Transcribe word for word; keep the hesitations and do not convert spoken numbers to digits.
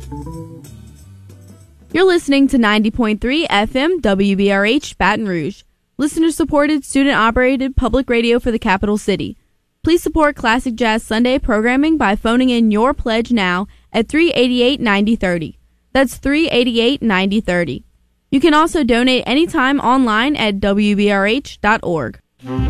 You're listening to ninety point three F M W B R H Baton Rouge, listener-supported, student-operated public radio for the capital city. Please support Classic Jazz Sunday programming by phoning in your pledge now at three eight eight, nine zero three zero. That's three eight eight, nine zero three zero. You can also donate anytime online at W B R H dot org.